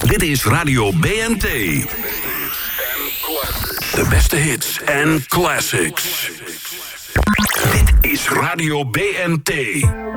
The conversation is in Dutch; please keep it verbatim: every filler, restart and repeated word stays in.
Dit is Radio B N T. De beste hits en classics. Dit is Radio B N T.